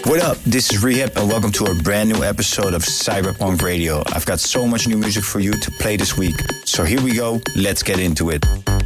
What up? This is Rehab and welcome to a brand new episode of Cyberpunk Radio. I've got so much new music for you to play this week. So here we go. Let's get into it.